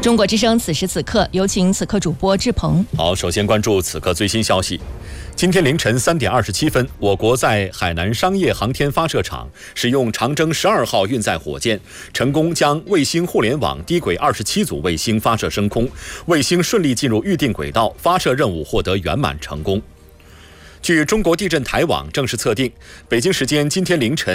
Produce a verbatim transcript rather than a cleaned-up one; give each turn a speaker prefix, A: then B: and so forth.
A: 中国之声此时此刻，有请此刻主播志鹏。
B: 好，首先关注此刻最新消息。今天凌晨三点二十七分，我国在海南商业航天发射场使用长征十二号运载火箭，成功将卫星互联网低轨二十七组卫星发射升空，卫星顺利进入预定轨道，发射任务获得圆满成功。据中国地震台网正式测定，北京时间今天凌晨